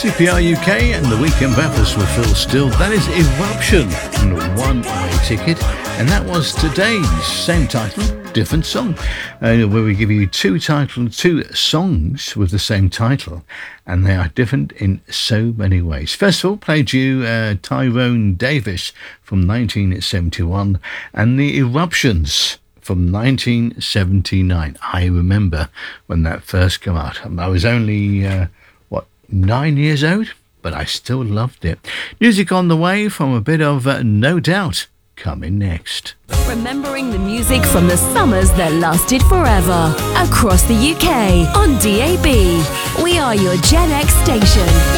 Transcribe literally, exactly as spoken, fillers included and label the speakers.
Speaker 1: C P R U K and the Weekend Breakfast with Phil Still. That is Eruption and a one-way ticket. And that was today's same title, different song, uh, where we give you two title, two songs with the same title, and they are different in so many ways. First of all, played you uh, Tyrone Davis from nineteen seventy-one and the Eruptions from nineteen seventy-nine. I remember when that first came out. I was only, uh, what, nine years old, but I still loved it. Music on the way from a bit of uh, No Doubt. Coming next.
Speaker 2: Remembering the music from the summers that lasted forever. Across the U K on D A B. We are your Gen X station.